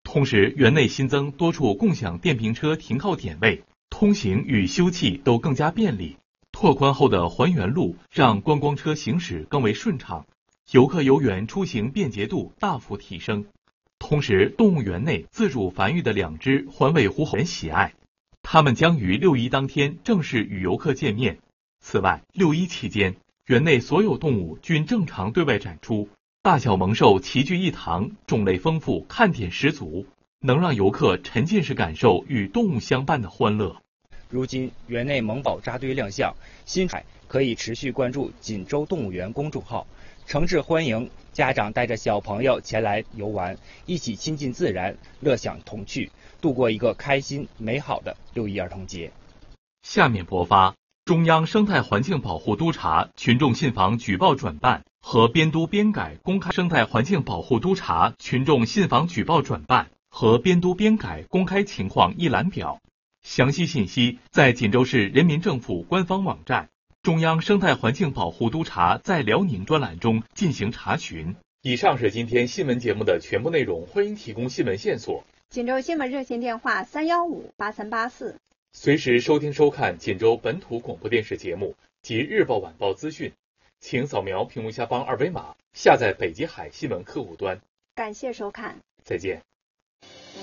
同时，园内新增多处共享电瓶车停靠点位，通行与休憩都更加便利。拓宽后的环园路让观光车行驶更为顺畅，游客游园出行便捷度大幅提升。同时，动物园内自主繁育的2只环尾狐猴人喜爱，它们将于6·1当天正式与游客见面。此外，6·1期间，园内所有动物均正常对外展出，大小猛兽齐聚一堂，种类丰富，看点十足，能让游客沉浸式感受与动物相伴的欢乐。 如今，园内萌宝扎堆亮相，新可以持续关注锦州动物园公众号，诚挚欢迎家长带着小朋友前来游玩，一起亲近自然，乐享童趣，度过一个开心美好的6·1儿童节。 下面播发中央生态环境保护督察群众信访举报转办和编督编改公开生态环境保护督察群众信访举报转办和编督编改公开情况一览表。详细信息在锦州市人民政府官方网站中央生态环境保护督察在辽宁专栏中进行查询。以上是今天新闻节目的全部内容，欢迎提供新闻线索。 锦州新闻热线电话3158384， 随时收听收看锦州本土广播电视节目及日报晚报资讯，请扫描屏幕下方2维码下载北极海新闻客户端。 感谢收看， 再见。